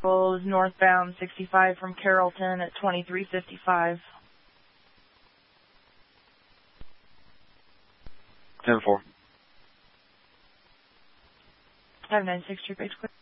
Is northbound 65 from Carrollton at 2355. 10-4. 596, True Base Clear.